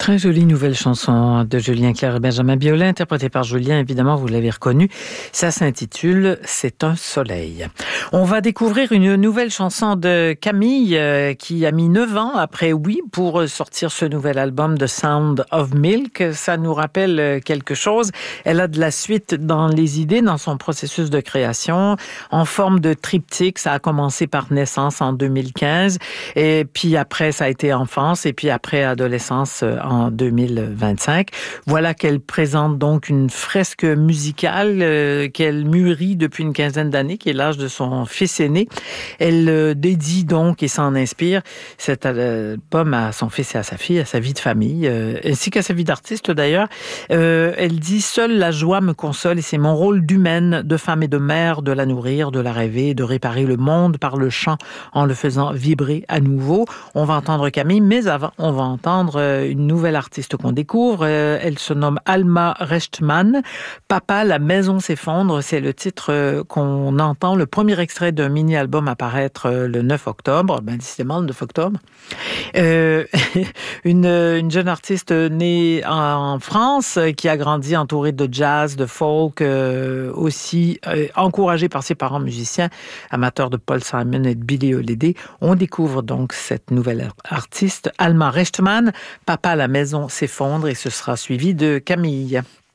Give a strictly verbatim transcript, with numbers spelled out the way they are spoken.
Très jolie nouvelle chanson de Julien Clerc et Benjamin Biolay, interprétée par Julien, évidemment, vous l'avez reconnu. Ça s'intitule « C'est un soleil ». On va découvrir une nouvelle chanson de Camille euh, qui a mis neuf ans après Oui pour sortir ce nouvel album The Sound of Milk. Ça nous rappelle quelque chose. Elle a de la suite dans les idées, dans son processus de création, en forme de triptyque. Ça a commencé par Naissance en deux mille quinze, et puis après, ça a été Enfance, et puis après Adolescence en deux mille vingt-cinq. Voilà qu'elle présente donc une fresque musicale euh, qu'elle mûrit depuis une quinzaine d'années, qui est l'âge de son fils aîné. Elle euh, dédie donc et s'en inspire cet album à son fils et à sa fille, à sa vie de famille, euh, ainsi qu'à sa vie d'artiste d'ailleurs. Euh, elle dit « Seule la joie me console et c'est mon rôle d'humaine, de femme et de mère, de la nourrir, de la rêver, de réparer le monde par le chant en le faisant vibrer à nouveau. » On va entendre Camille, mais avant, on va entendre une nouvelle nouvelle artiste qu'on découvre. Euh, elle se nomme Alma Rechtman. Papa, la maison s'effondre. C'est le titre euh, qu'on entend, le premier extrait d'un mini-album à paraître euh, le neuf octobre. Ben, décidément, le neuf octobre. Euh, une, une jeune artiste née en France euh, qui a grandi entourée de jazz, de folk, euh, aussi euh, encouragée par ses parents musiciens, amateurs de Paul Simon et de Billie Holiday. On découvre donc cette nouvelle artiste, Alma Rechtman. Papa, la maison s'effondre, et ce sera suivi de Camille.